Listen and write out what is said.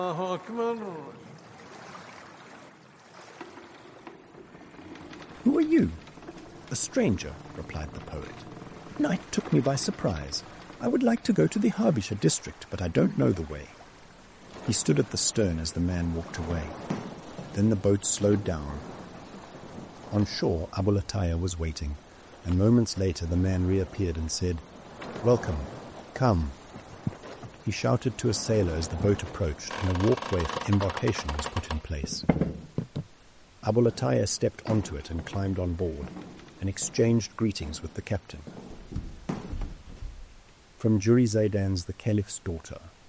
"Who are you?" "A stranger," replied the poet. "Night took me by surprise. I would like to go to the Habisha district, but I don't know the way." He stood at the stern as the man walked away. Then the boat slowed down. On shore, Abu Lataya was waiting, and moments later the man reappeared and said, "Welcome, come." He shouted to a sailor as the boat approached, and a walkway for embarkation was put in place. Abu Lataya stepped onto it and climbed on board, and exchanged greetings with the captain. From Juri Zaidan's The Caliph's Daughter,